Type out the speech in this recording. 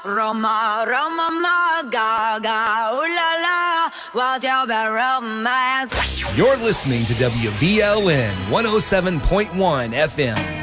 Roma, Roma, ma, ga, ooh la la, what's your bad romance? You're listening to WVLN 107.1 FM.